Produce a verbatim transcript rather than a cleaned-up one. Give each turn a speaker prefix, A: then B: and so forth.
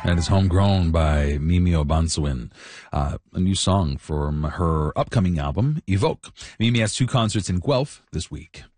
A: That is Homegrown by Mimi Obansuin, uh, a new song from her upcoming album, Evoke. Mimi has two concerts in Guelph this week.